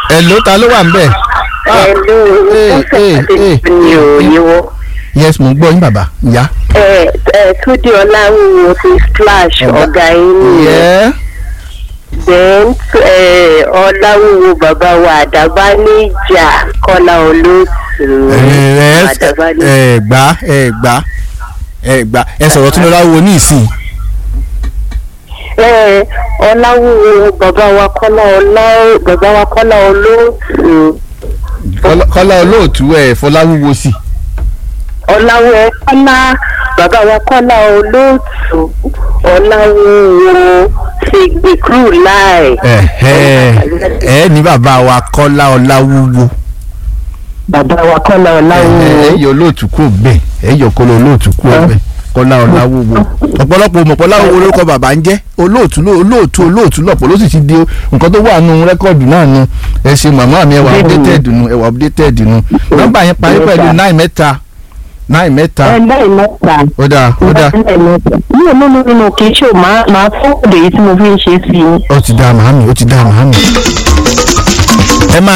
Hello, ta ló wà ń bẹ̀? Yes, mo ń gbọ́ yín bàbá ìyá. Túndé Ọláwúwo ti Splash ọ̀gá yín nìyẹn. Then Ọláwúwo bàbá wa Àdàbáníjà Kọ́lá Olóòtú. Gbà ẹ sọ̀rọ̀ Túndé Ọláwúwo ní ìsìn. Ọláwúwo bàbá wa Kọ́lá Olóòtú. Kọ́lá Olóòtú Fọláwúwo sí. Ọláwúwo Kọ́lá bàbá wa Kọ́lá Olóòtú. Ọláwúwo ti gbé kúrò láì. Ní bàbá wa Kọ́lá Ọláwúwo. Bàbá wa Kọ́lá Ọláwúwo. Yọ Olóòtú kúrò bẹ́ẹ̀ yọ Kọ́lá Olóòtú kúrò bẹ́ẹ̀ Kọ́lá Ọláwúwo. Ọ̀pọ̀lọpọ̀ mọ̀ Ọláwúwo lórúkọ bàbá ń jẹ́ Olóòtú lọ̀pọ̀ ló sì ti di nǹkan tó wà nù rẹ́kọ̀dù náà nu ẹ ṣe màmá mi ẹwà updated nu nọ́mbà yẹn parí pẹ̀lú 9 mẹ́ta. 9 mẹ́ta. Ó dáa. nínú kì í ṣe máa fún òde yìí tí mo fi ń ṣe sí i. Ó ti dáa màámi.